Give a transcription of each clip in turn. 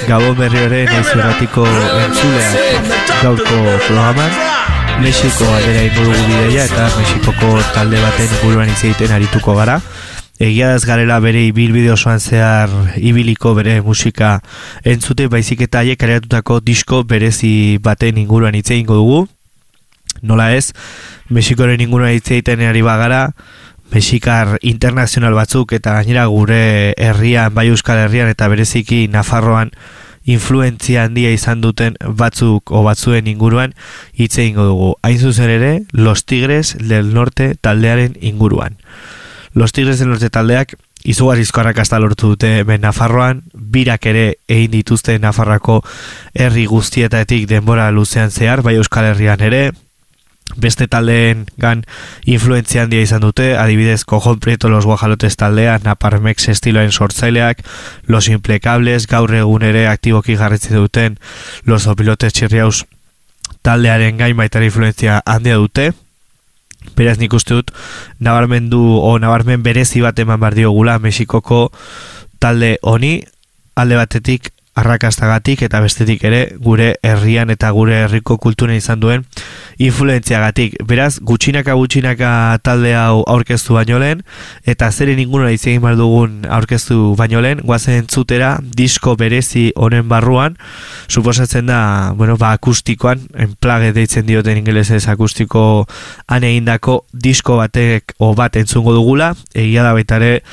Gabon berrioren eizurratiko entzuleak gaurko programan Mexiko aldera ingurugu bideia eta Mexikoko talde baten inguruan hitz egiten arituko gara. Egia da ez garela bere ibilbide osoan zehar ibiliko bere musika entzute, baizik eta haiek kareatutako disko berezi baten inguruan hitz egingo dugu. Nola ez, Mexikoren inguruan hitz egiten ari bagara, mexikar internazional batzuk eta gainera gure herrian, bai Euskal Herrian eta bereziki Nafarroan influentzia handia izan duten batzuk o batzuen inguruan hitz egingo dugu. Hain zuzen ere, Los Tigres del Norte taldearen inguruan. Los Tigres del Norte taldeak izugarrizko arrakasta lortu dute hemen Nafarroan, birak ere egin dituzte Nafarroako herri guztietatik denbora luzean zehar, bai Euskal Herrian ere. Beste taldeen gan influentzia handia izan dute, adibidez Cojon Prieto Los Guajalotes taldea, Naparmex estiloen sortzaileak, Los Implekables, gaur egun ere aktiboki jarraitzen duten Los Opilotes Chirriaus taldearen gain baita influentzia handia dute. Beraz nik uste dut nabarmen berezi bat eman behar diogula Mexikoko talde honi, alde batetik arrakastagatik eta bestetik ere gure herrian eta gure herriko kulturan izan duen influentziagatik. Beraz, gutxinaka talde hau aurkeztu baino lehen eta zeren inguruna hitz egin behar dugun aurkeztu baino lehen, goazen entzutera disko berezi honen barruan, suposatzen da, akustikoan, enplage deitzen dioten ingelesez akustiko han egindako disko batek o bat entzungo dugula, egia da baita ere,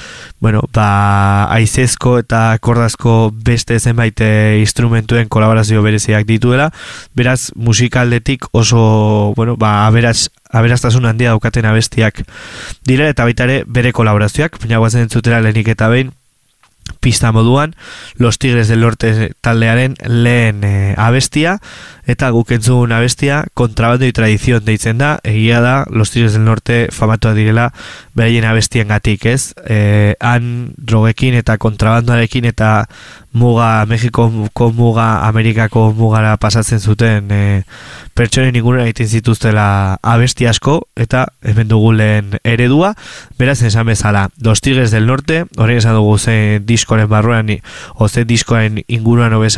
haizezko eta kordazko beste zenbait instrumentuen kolaborazio bereziak dituela, beraz musikaldetik oso aberastasun handia daukaten abestiak dira eta baita ere bere kolaborazioak, baina guazen entzutera lehenik eta behin pista moduan Los Tigres del Norte taldearen lehen abestia, eta guk entzun abestia Kontrabando y Tradición deitzen da. Egia da Los Tigres del Norte famatuak direla beraien abestiengatik, ez? Han drogekin eta kontrabandoarekin eta Mexikoko muga, Amerikako mugara pasatzen zuten pertsonen inguruan egiten zituztela abesti asko, eta hemen dugu lehen eredua. Beraz, esan bezala, Los Tigres del Norte, horren esan dugu ze diskoren barruan, o ze diskoen inguruan